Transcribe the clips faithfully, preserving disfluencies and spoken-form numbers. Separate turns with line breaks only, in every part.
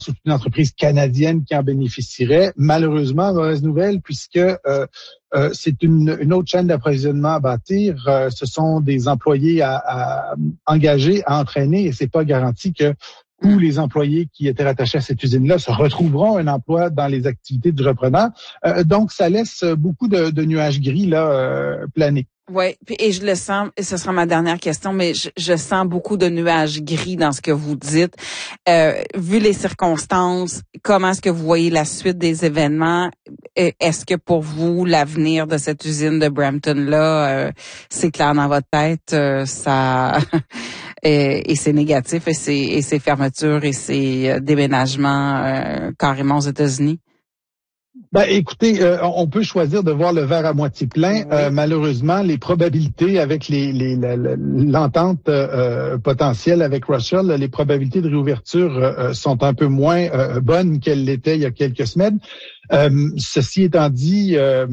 c'est une entreprise canadienne qui en bénéficierait. Malheureusement, mauvaise nouvelle, puisque euh, euh, c'est une, une autre chaîne d'approvisionnement à bâtir. Euh, ce sont des employés à, à engager, à entraîner, et c'est pas garanti que tous les employés qui étaient rattachés à cette usine-là se retrouveront un emploi dans les activités du repreneur. Euh, donc, ça laisse beaucoup de, de nuages gris là euh, planer.
Oui, et je le sens, et ce sera ma dernière question, mais je, je sens beaucoup de nuages gris dans ce que vous dites. Euh, vu les circonstances, comment est-ce que vous voyez la suite des événements? Est-ce que pour vous, l'avenir de cette usine de Brampton-là, euh, c'est clair dans votre tête? Euh, ça et, et c'est négatif, et c'est et ces fermetures et ces déménagements euh, carrément aux États-Unis?
Ben, écoutez, euh, on peut choisir de voir le verre à moitié plein. Oui. Euh, malheureusement, les probabilités avec les, les, la, la, l'entente euh, potentielle avec Russell, les probabilités de réouverture euh, sont un peu moins euh, bonnes qu'elles l'étaient il y a quelques semaines. Euh, ceci étant dit, euh,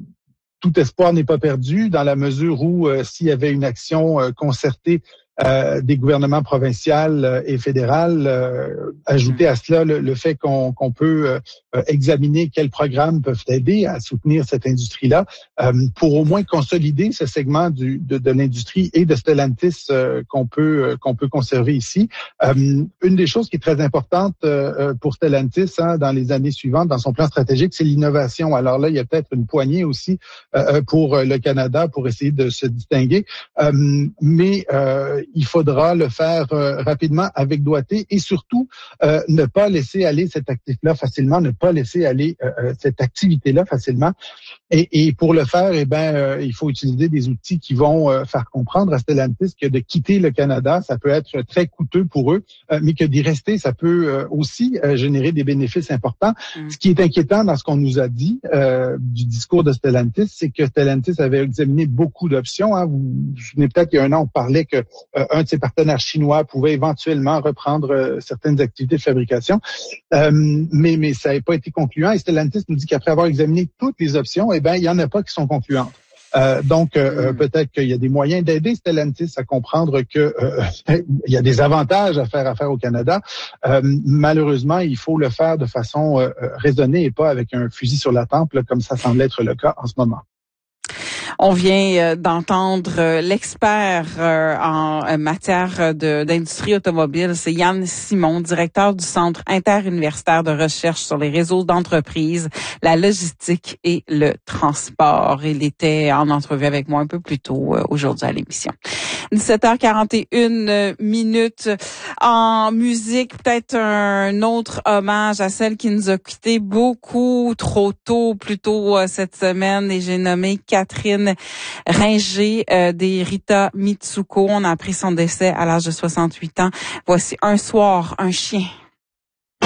tout espoir n'est pas perdu dans la mesure où euh, s'il y avait une action euh, concertée Euh, des gouvernements provinciaux et fédéral, euh, ajouter à cela le, le fait qu'on, qu'on peut euh, examiner quels programmes peuvent aider à soutenir cette industrie-là euh, pour au moins consolider ce segment du, de, de l'industrie et de Stellantis euh, qu'on peut euh, qu'on peut conserver ici. Euh, une des choses qui est très importante euh, pour Stellantis hein, dans les années suivantes, dans son plan stratégique, c'est l'innovation. Alors là, il y a peut-être une poignée aussi euh, pour le Canada pour essayer de se distinguer, euh, mais euh, il faudra le faire euh, rapidement avec doigté et surtout euh, ne pas laisser aller cet actif-là facilement, ne pas laisser aller euh, cette activité-là facilement. Et, et pour le faire, eh ben, euh, il faut utiliser des outils qui vont euh, faire comprendre à Stellantis que de quitter le Canada, ça peut être très coûteux pour eux, euh, mais que d'y rester, ça peut euh, aussi euh, générer des bénéfices importants. Mmh. Ce qui est inquiétant dans ce qu'on nous a dit euh, du discours de Stellantis, c'est que Stellantis avait examiné beaucoup d'options. Hein. Vous vous souvenez peut-être qu'il y a un an, on parlait que euh, un de ses partenaires chinois pouvait éventuellement reprendre euh, certaines activités de fabrication, euh, mais mais ça n'a pas été concluant. Et Stellantis nous dit qu'après avoir examiné toutes les options, eh ben il y en a pas qui sont concluantes. Euh, donc euh, mmh. peut-être qu'il y a des moyens d'aider Stellantis à comprendre que euh, il y a des avantages à faire affaire au Canada. Euh, malheureusement, il faut le faire de façon euh, raisonnée et pas avec un fusil sur la tempe, là, comme ça semble être le cas en ce moment.
On vient d'entendre l'expert en matière de, d'industrie automobile, c'est Yann Simon, directeur du Centre interuniversitaire de recherche sur les réseaux d'entreprises, la logistique et le transport. Il était en entrevue avec moi un peu plus tôt aujourd'hui à l'émission. dix-sept heures quarante et une minutes en musique, peut-être un autre hommage à celle qui nous a quitté beaucoup trop tôt, plus tôt cette semaine, et j'ai nommé Catherine Ringer euh, des Rita Mitsuko. On a appris son décès à l'âge de soixante-huit ans. Voici Un soir, un chien.